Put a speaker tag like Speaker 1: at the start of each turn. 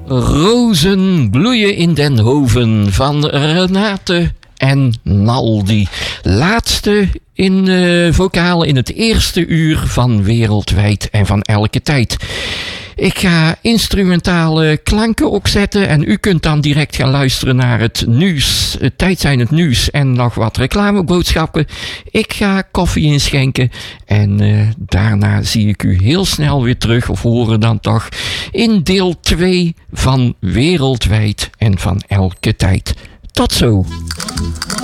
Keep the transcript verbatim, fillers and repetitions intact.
Speaker 1: Rozen bloeien in den hoven van Renate en Naldi. Laatste in uh, vocalen in het eerste uur van Wereldwijd en van Elke Tijd. Ik ga instrumentale klanken opzetten en u kunt dan direct gaan luisteren naar het nieuws. Het tijd zijn het nieuws en nog wat reclameboodschappen. Ik ga koffie inschenken en uh, daarna zie ik u heel snel weer terug, of horen dan toch, in deel twee van Wereldwijd en van Elke Tijd. Tot zo!